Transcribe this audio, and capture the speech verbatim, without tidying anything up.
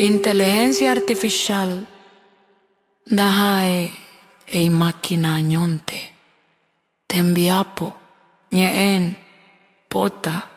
Inteligencia artificial dahae ei makina nyonte. Tembiapo, nyeen, pota,